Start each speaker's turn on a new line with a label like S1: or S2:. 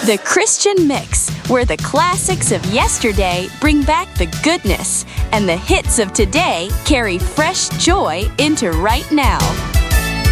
S1: The Christian Mix, where the classics of yesterday bring back the goodness, and the hits of today carry fresh joy into right now.